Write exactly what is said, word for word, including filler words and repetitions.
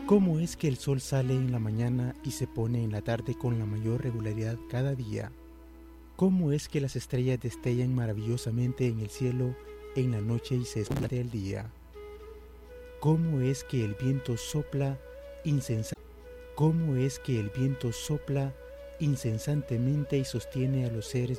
¿Cómo es que el sol sale en la mañana y se pone en la tarde con la mayor regularidad cada día? ¿Cómo es que las estrellas destellan maravillosamente en el cielo en la noche y se esconde el día? ¿Cómo es que el viento sopla insensa- ¿Cómo es que el viento sopla incesantemente y sostiene a los seres